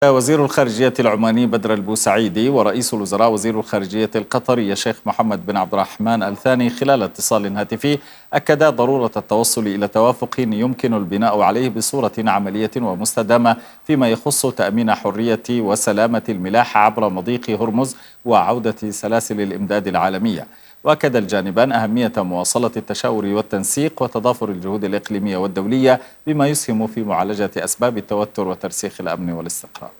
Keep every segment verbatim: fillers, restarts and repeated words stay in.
وزير الخارجية العماني بدر البوسعيدي ورئيس الوزراء وزير الخارجية القطري الشيخ محمد بن عبد الرحمن الثاني خلال اتصال هاتفي أكدا ضرورة التوصل إلى توافق يمكن البناء عليه بصورة عملية ومستدامة فيما يخص تأمين حرية وسلامة الملاحة عبر مضيق هرمز وعودة سلاسل الإمداد العالمية. وأكد الجانبان أهمية مواصلة التشاور والتنسيق وتضافر الجهود الإقليمية والدولية بما يسهم في معالجة أسباب التوتر وترسيخ الأمن والاستقرار.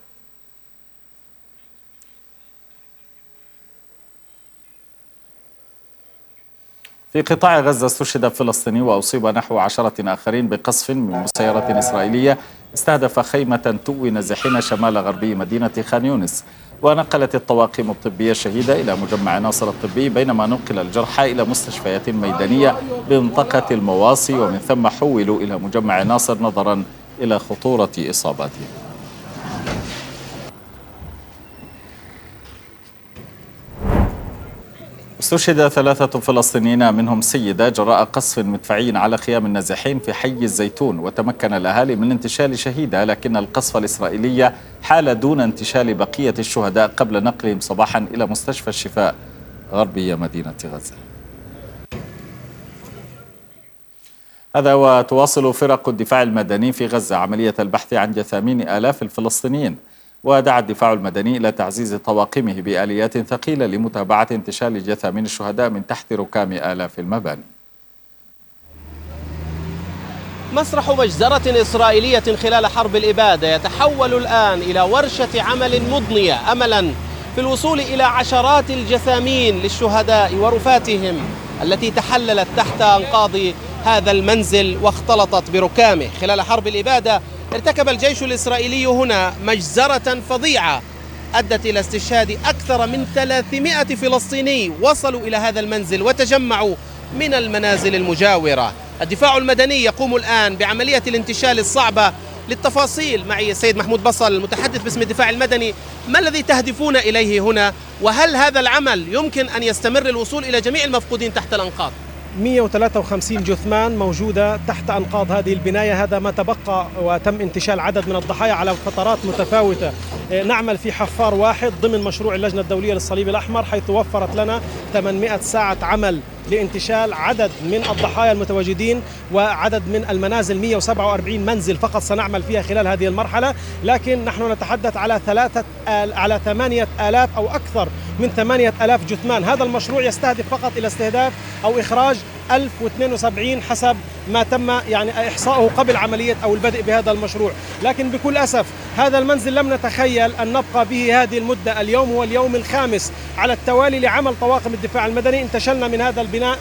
في قطاع غزة استشهد فلسطيني وأصيب نحو عشرة آخرين بقصف من مسيرة إسرائيلية استهدف خيمة تؤوي نازحين شمال غربي مدينة خان يونس. ونقلت الطواقم الطبية الشهيدة إلى مجمع ناصر الطبي، بينما نقل الجرحى إلى مستشفيات ميدانية بمنطقة المواصي، ومن ثم حولوا إلى مجمع ناصر نظرا إلى خطورة إصاباتهم. استشهد ثلاثة فلسطينيين منهم سيدة جراء قصف مدفعي على خيام النازحين في حي الزيتون، وتمكن الأهالي من انتشال شهيدة، لكن القصف الإسرائيلي حال دون انتشال بقية الشهداء قبل نقلهم صباحا إلى مستشفى الشفاء غربي مدينة غزة. هذا وتواصل فرق الدفاع المدني في غزة عملية البحث عن جثامين آلاف الفلسطينيين، ودعا الدفاع المدني إلى تعزيز طواقمه بآليات ثقيلة لمتابعة انتشال جثامين الشهداء من تحت ركام آلاف المباني. مسرح مجزرة إسرائيلية خلال حرب الإبادة يتحول الآن إلى ورشة عمل مضنية أملا في الوصول إلى عشرات الجثامين للشهداء ورفاتهم التي تحللت تحت أنقاض هذا المنزل واختلطت بركامه. خلال حرب الإبادة ارتكب الجيش الإسرائيلي هنا مجزرة فظيعة أدت إلى استشهاد أكثر من ثلاثمائة فلسطيني وصلوا إلى هذا المنزل وتجمعوا من المنازل المجاورة. الدفاع المدني يقوم الآن بعملية الانتشال الصعبة. للتفاصيل معي السيد محمود بصل المتحدث باسم الدفاع المدني. ما الذي تهدفون إليه هنا، وهل هذا العمل يمكن أن يستمر الوصول إلى جميع المفقودين تحت الأنقاض؟ مئة وثلاثة وخمسين جثمان موجودة تحت أنقاض هذه البناية، هذا ما تبقى، وتم انتشال عدد من الضحايا على فترات متفاوتة. نعمل في حفار واحد ضمن مشروع اللجنة الدولية للصليب الأحمر، حيث وفرت لنا ثمانمائة ساعة عمل لانتشال عدد من الضحايا المتواجدين وعدد من المنازل. مئة وسبعة وأربعين منزل فقط سنعمل فيها خلال هذه المرحلة، لكن نحن نتحدث على ثلاثة آل على ثمانية آلاف أو أكثر من ثمانية آلاف جثمان. هذا المشروع يستهدف فقط إلى استهداف أو إخراج ألف واثنين وسبعين حسب ما تم يعني إحصاؤه قبل عملية أو البدء بهذا المشروع. لكن بكل أسف هذا المنزل لم نتخيل أن نبقى به هذه المدة. اليوم هو اليوم الخامس على التوالي لعمل طواقم الدفاع المدني. انتشلنا من هذا البناء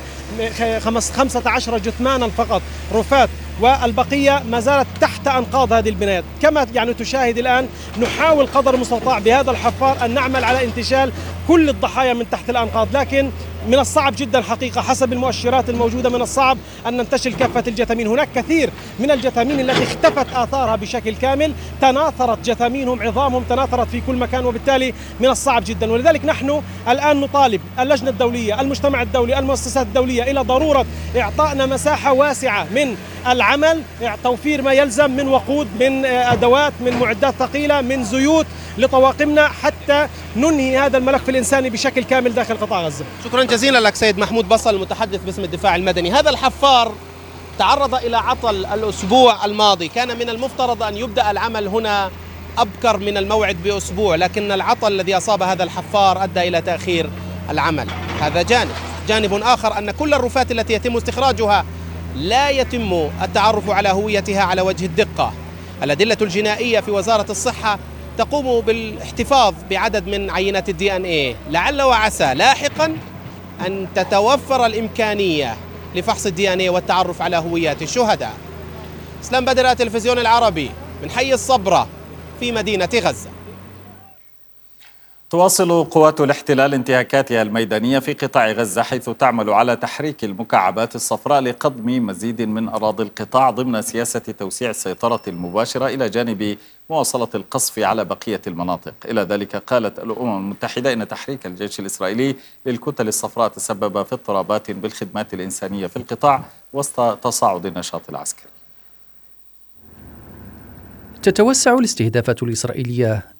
خمسة عشر جثمانا فقط رفات، والبقية ما زالت تحت أنقاض هذه البنايات. كما يعني تشاهد الآن نحاول قدر المستطاع بهذا الحفار أن نعمل على انتشال كل الضحايا من تحت الأنقاض، لكن من الصعب جدا حقيقة حسب المؤشرات الموجودة من الصعب أن ننتشل كافة الجثامين. هناك كثير من الجثامين التي اختفت آثارها بشكل كامل، تناثرت جثامينهم، عظامهم تناثرت في كل مكان، وبالتالي من الصعب جدا. ولذلك نحن الآن نطالب اللجنة الدولية، المجتمع الدولي، المؤسسات الدولية إلى ضرورة إعطائنا مساحة واسعة من العمل، توفير ما يلزم من وقود، من أدوات، من معدات ثقيلة، من زيوت لطواقمنا حتى ننهي هذا الملف الإنساني بشكل كامل داخل قطاع غزة. شكرا جزيلا لك سيد محمود بصل المتحدث باسم الدفاع المدني. هذا الحفار تعرض إلى عطل الأسبوع الماضي، كان من المفترض أن يبدأ العمل هنا أبكر من الموعد بأسبوع، لكن العطل الذي أصاب هذا الحفار أدى إلى تأخير العمل. هذا جانب. جانب آخر أن كل الرفات التي يتم استخراجها لا يتم التعرف على هويتها على وجه الدقة. الأدلة الجنائية في وزارة الصحة تقوم بالاحتفاظ بعدد من عينات الدي ان ايه، لعل وعسى لاحقا أن تتوفر الإمكانية لفحص الدي ان ايه والتعرف على هويات الشهداء. اسلام بدر، التلفزيون العربي من حي الصبرة في مدينة غزة. تواصل قوات الاحتلال انتهاكاتها الميدانية في قطاع غزة، حيث تعمل على تحريك المكعبات الصفراء لقضم مزيد من أراضي القطاع ضمن سياسة توسيع السيطرة المباشرة، إلى جانب مواصلة القصف على بقية المناطق. إلى ذلك قالت الأمم المتحدة إن تحريك الجيش الإسرائيلي للكتل الصفراء تسبب في اضطرابات بالخدمات الإنسانية في القطاع وسط تصاعد النشاط العسكري. تتوسع الاستهدافات الإسرائيلية